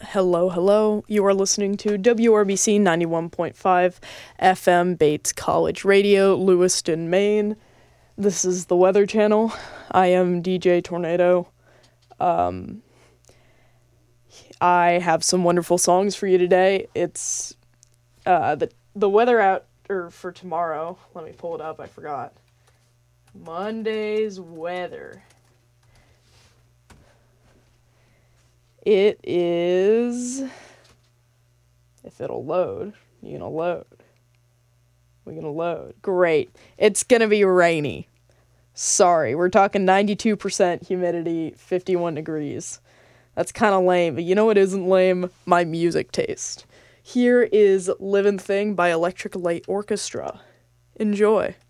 Hello, hello. You are listening to WRBC 91.5 FM Bates College Radio, Lewiston, Maine. This is the Weather Channel. I am DJ Tornado. I have some wonderful songs for you today. It's the weather out for tomorrow. Let me pull it up. I forgot. Monday's weather. It is, if it'll load, you're gonna load. We're gonna load. Great. It's gonna be rainy. Sorry, we're talking 92% humidity, 51 degrees. That's kind of lame, but you know what isn't lame? My music taste. Here is Livin' Thing by Electric Light Orchestra. Enjoy.